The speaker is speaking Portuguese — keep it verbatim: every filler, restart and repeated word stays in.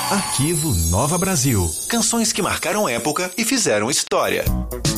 Arquivo Nova Brasil. Canções que marcaram época e fizeram história.